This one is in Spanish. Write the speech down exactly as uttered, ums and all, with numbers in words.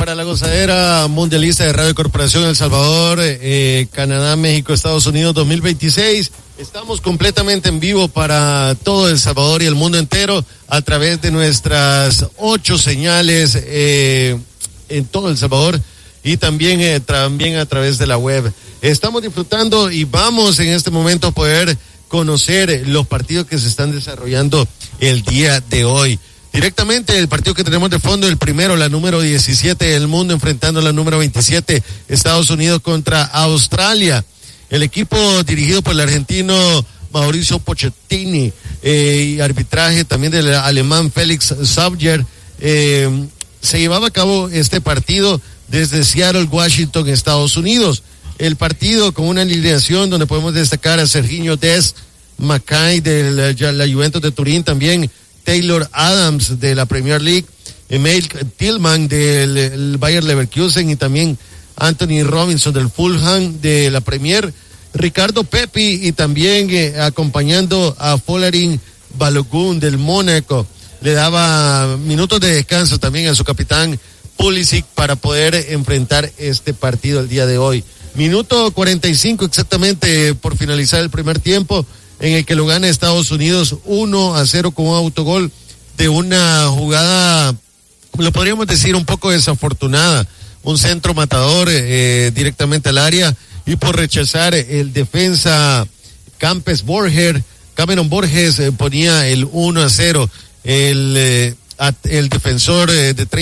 para la gozadera mundialista de Radio Corporación El Salvador, eh, Canadá, México, Estados Unidos dos mil veintiséis. Estamos completamente en vivo para todo El Salvador y el mundo entero a través de nuestras ocho señales eh, en todo El Salvador y también, eh, también a través de la web. Estamos disfrutando y vamos en este momento a poder conocer los partidos que se están desarrollando el día de hoy. Directamente el partido que tenemos de fondo, el primero, la número diecisiete del mundo enfrentando a la número veintisiete, Estados Unidos contra Australia. El equipo dirigido por el argentino Mauricio Pochettino eh, y arbitraje también del alemán Felix Sauer, eh, se llevaba a cabo este partido desde Seattle, Washington, Estados Unidos. El partido con una alineación donde podemos destacar a Sergiño Dest, Mackay de la, la Juventus de Turín, también Taylor Adams de la Premier League, Emil Tillman del Bayer Leverkusen y también Anthony Robinson del Fulham de la Premier, Ricardo Pepi y también eh, acompañando a Folarin Balogun del Mónaco. Le daba minutos de descanso también a su capitán Pulisic para poder enfrentar este partido el día de hoy. Minuto cuarenta y cinco exactamente por finalizar el primer tiempo, en el que lo gana Estados Unidos uno a cero con un autogol de una jugada, lo podríamos decir, un poco desafortunada. Un centro matador eh, directamente al área y por rechazar el defensa Campes Borger, Cameron Borges eh, ponía el uno a cero. El, eh, el defensor eh, de